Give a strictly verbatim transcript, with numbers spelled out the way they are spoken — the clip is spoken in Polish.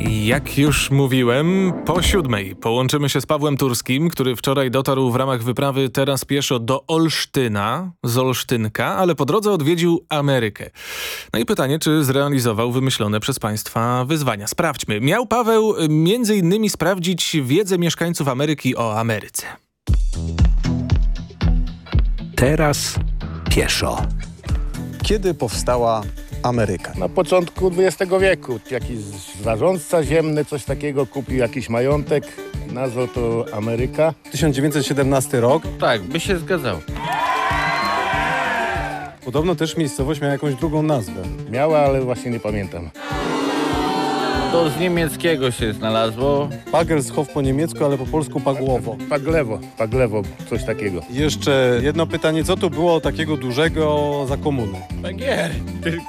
Jak już mówiłem, po siódmej połączymy się z Pawłem Turskim, który wczoraj dotarł w ramach wyprawy teraz pieszo do Olsztyna, z Olsztynka, ale po drodze odwiedził Amerykę. No i pytanie, czy zrealizował wymyślone przez państwa wyzwania. Sprawdźmy. Miał Paweł między innymi sprawdzić wiedzę mieszkańców Ameryki o Ameryce. Teraz pieszo. Kiedy powstała Ameryka? Na początku dwudziestego wieku jakiś zarządca ziemny coś takiego kupił jakiś majątek, nazwał to Ameryka. tysiąc dziewięćset siedemnasty rok. Tak, by się zgadzał. Podobno też miejscowość miała jakąś drugą nazwę. Miała, ale właśnie nie pamiętam. To z niemieckiego się znalazło. Pagershof po niemiecku, ale po polsku Pagłowo. Paglewo, Paglewo, coś takiego. Jeszcze jedno pytanie, co tu było takiego dużego za komuny? Węgier.